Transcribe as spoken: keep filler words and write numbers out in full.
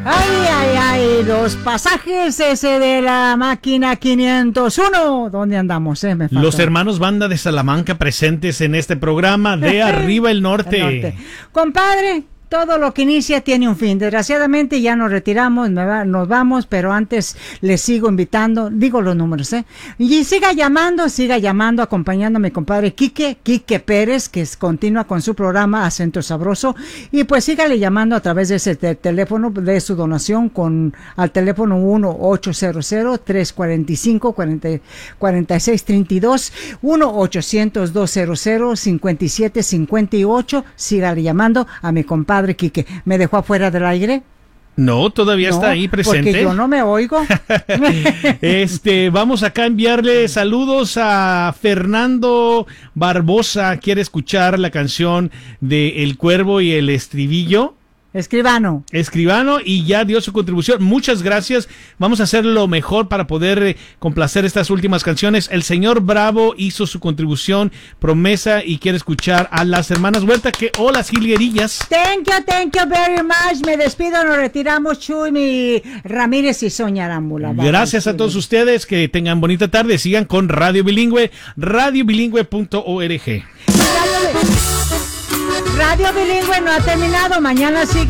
Ay, ay, ay, los pasajes ese de la máquina quinientos uno. ¿Dónde andamos? Eh? Me faltó. Los hermanos Banda de Salamanca presentes en este programa de Arriba el Norte. El norte. Compadre, todo lo que inicia tiene un fin. Desgraciadamente ya nos retiramos, nos vamos, pero antes les sigo invitando, digo los números, ¿eh? Y siga llamando, siga llamando, acompañando a mi compadre Quique, Quique Pérez, que es, continúa con su programa Acento Sabroso, y pues sígale llamando a través de ese te teléfono de su donación con al teléfono uno ochocientos, tres cuarenta y cinco, cuarenta y seis treinta y dos, uno ochocientos, doscientos, cincuenta y siete cincuenta y ocho. Sígale llamando a mi compadre Quique. ¿Me dejó afuera del aire? No, todavía no, está ahí presente. Porque yo no me oigo. Este, vamos acá a enviarle saludos a Fernando Barbosa. Quiere escuchar la canción de El Cuervo y el Estribillo. Escribano. Escribano, y ya dio su contribución. Muchas gracias. Vamos a hacer lo mejor para poder eh, complacer estas últimas canciones. El señor Bravo hizo su contribución, promesa, y quiere escuchar a las hermanas Huerta, que o las jilguerillas. Thank you, thank you very much. Me despido, nos retiramos, Chuy, mi Ramírez y Soña Arámbula. Gracias a todos ustedes, que tengan bonita tarde. Sigan con Radio Bilingüe, radio bilingüe punto org. Radio Bilingüe no ha terminado, mañana sigue.